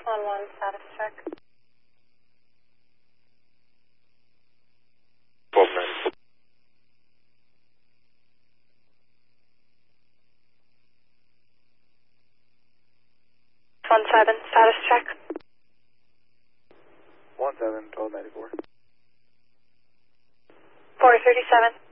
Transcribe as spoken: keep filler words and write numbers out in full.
one one, status check. twelve nine. one seven, status check. one seven, twelve ninety-four. four thirty-seven.